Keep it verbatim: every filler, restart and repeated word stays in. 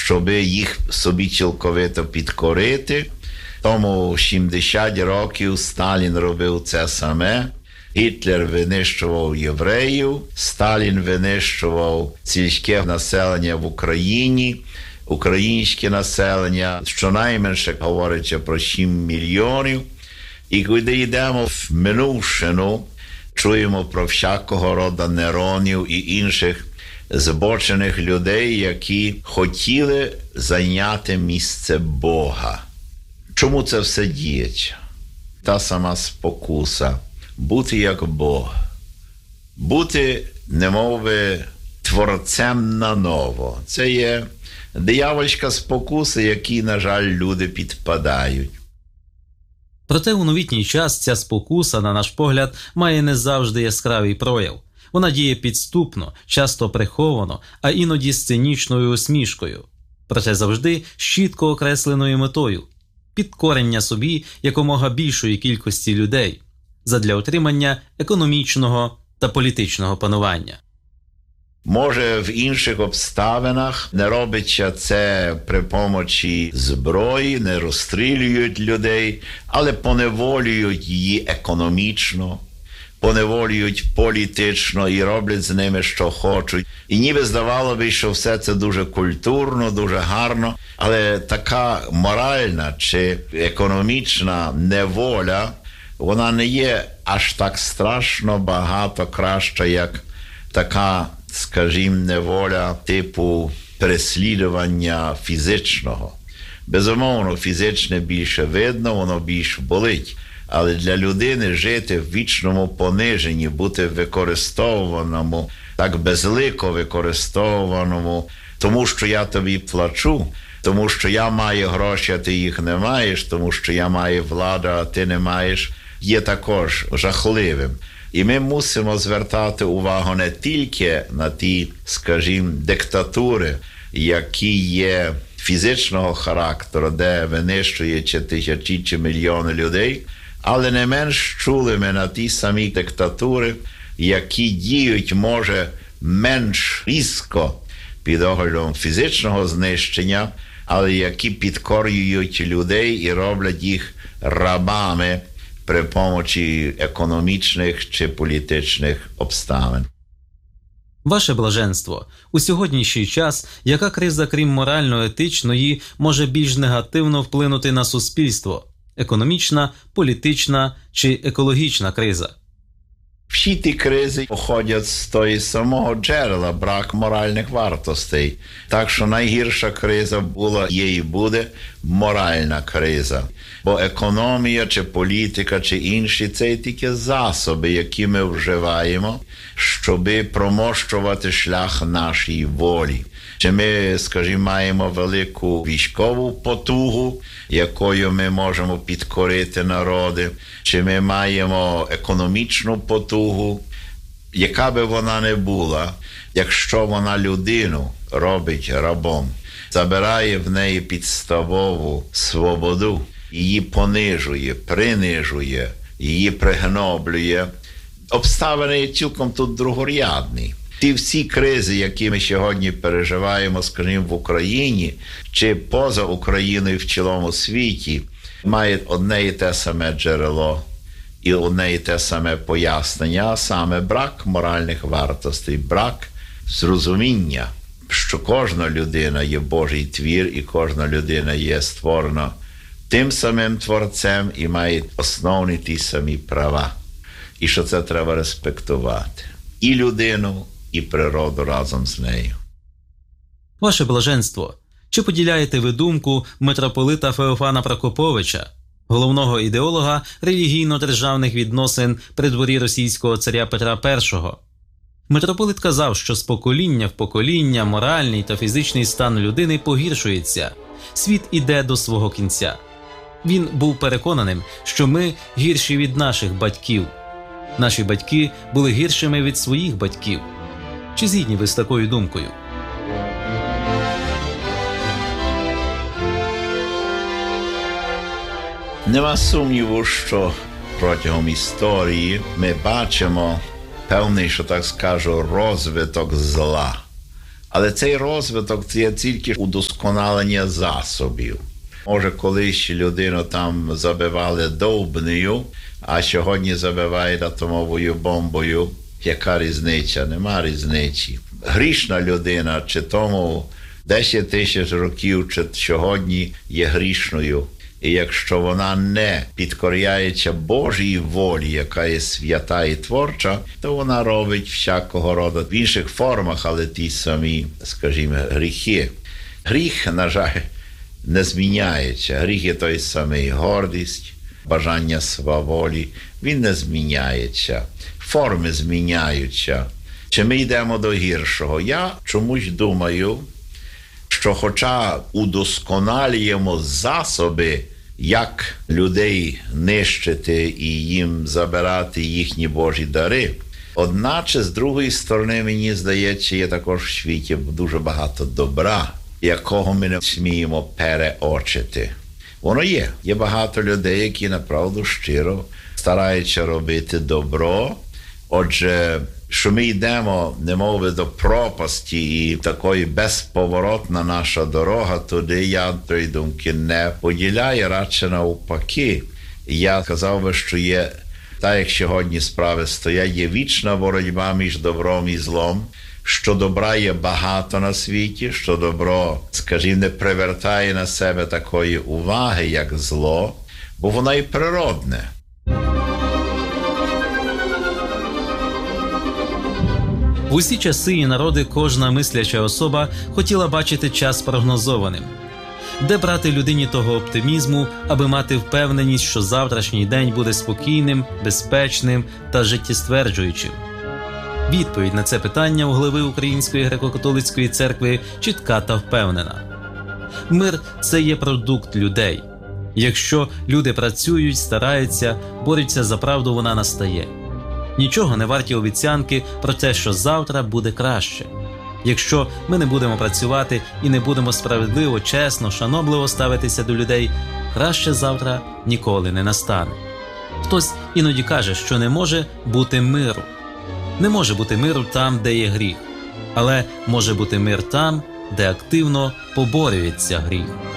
щоб їх собі цілковито підкорити. Тому сімдесят років Сталін робив це саме. Гітлер винищував євреїв, Сталін винищував сільське населення в Україні, українське населення, щонайменше говориться про сім мільйонів. І коли йдемо в минувшину, чуємо про всякого роду Неронів і інших збочених людей, які хотіли зайняти місце Бога. Чому це все діється? Та сама спокуса. Бути як Бог. Бути, немовби, творцем наново. Це є диявольська спокуса, якій, на жаль, люди підпадають. Проте у новітній час ця спокуса, на наш погляд, має не завжди яскравий прояв. Вона діє підступно, часто приховано, а іноді з цинічною усмішкою. Проте завжди з чітко окресленою метою – підкорення собі якомога більшої кількості людей задля отримання економічного та політичного панування. Може, в інших обставинах не робиться це при помочі зброї, не розстрілюють людей, але поневолюють її економічно, поневолюють політично і роблять з ними, що хочуть. І ніби здавало би, що все це дуже культурно, дуже гарно, але така моральна чи економічна неволя, вона не є аж так страшно багато краща, як така, скажімо, неволя типу переслідування фізичного. Безумовно, фізичне більше видно, воно більше болить. Але для людини жити в вічному пониженні, бути використовуваному, так безлико використовуваному, тому що я тобі плачу, тому що я маю гроші, а ти їх не маєш, тому що я маю владу, а ти не маєш, є також жахливим. І ми мусимо звертати увагу не тільки на ті, скажімо, диктатури, які є фізичного характеру, де винищується тисячі чи мільйони людей, але не менш чулими на ті самі диктатури, які діють, може, менш різко під оглядом фізичного знищення, але які підкорюють людей і роблять їх рабами при помочі економічних чи політичних обставин. Ваше блаженство, у сьогоднішній час яка криза, крім морально-етичної, може більш негативно вплинути на суспільство? Економічна, політична чи екологічна криза? Всі ті кризи походять з того самого джерела, брак моральних вартостей. Так що найгірша криза була, є і буде моральна криза. Бо економія, чи політика, чи інші – це тільки засоби, які ми вживаємо, щоби промощувати шлях нашої волі. Чи ми, скажімо, маємо велику військову потугу, якою ми можемо підкорити народи, чи ми маємо економічну потугу, яка би вона не була, якщо вона людину робить рабом, забирає в неї підставову свободу, її понижує, принижує, її пригноблює, обставини є цілком тут другорядні. Ті всі кризи, які ми сьогодні переживаємо, скажімо, в Україні, чи поза Україною в цілому світі, мають одне і те саме джерело і одне і те саме пояснення, а саме брак моральних вартостей, брак зрозуміння, що кожна людина є Божий твір і кожна людина є створена тим самим Творцем і має основні ті самі права. І що це треба респектувати. І людину, і природу разом з нею. Ваше блаженство, чи поділяєте ви думку митрополита Феофана Прокоповича, головного ідеолога релігійно-державних відносин при дворі російського царя Петра Першого? Митрополит казав, що з покоління в покоління моральний та фізичний стан людини погіршується, світ іде до свого кінця. Він був переконаним, що ми гірші від наших батьків. Наші батьки були гіршими від своїх батьків. Чи згідні ви з такою думкою? Нема сумніву, що протягом історії ми бачимо певний, що так скажу, розвиток зла. Але цей розвиток – це є тільки удосконалення засобів. Може, колись людину там забивали довбнею, а сьогодні забивають атомовою бомбою. Яка різниця? Нема різниці. Грішна людина, чи тому десять тисяч років, чи сьогодні є грішною. І якщо вона не підкоряється Божій волі, яка є свята і творча, то вона робить всякого роду в інших формах, але ті самі, скажімо, гріхи. Гріх, на жаль, не зміняється. Гріх є той самий гордість, бажання сваволі. Він не зміняється. Форми зміняються. Чи ми йдемо до гіршого? Я чомусь думаю, що хоча удосконалюємо засоби, як людей нищити і їм забирати їхні Божі дари, одначе, з другої сторони, мені здається, є також в світі дуже багато добра, якого ми не сміємо переочити. Воно є. Є багато людей, які направду щиро стараються робити добро. Отже, що ми йдемо, немови до пропасті і такої безповоротна наша дорога, туди я тої думки не поділяю, радше навпаки. Я казав би, що є, так як сьогодні справи стоять, є вічна боротьба між добром і злом, що добра є багато на світі, що добро, скажімо, не привертає на себе такої уваги, як зло, бо воно і природне. В усі часи і народи кожна мисляча особа хотіла бачити час прогнозованим. Де брати людині того оптимізму, аби мати впевненість, що завтрашній день буде спокійним, безпечним та життєстверджуючим? Відповідь на це питання у глави Української греко-католицької церкви чітка та впевнена. Мир – це є продукт людей. Якщо люди працюють, стараються, борються за правду, вона настає. Нічого не варті обіцянки про те, що завтра буде краще. Якщо ми не будемо працювати і не будемо справедливо, чесно, шанобливо ставитися до людей, краще завтра ніколи не настане. Хтось іноді каже, що не може бути миру. Не може бути миру там, де є гріх. Але може бути мир там, де активно поборюється гріх.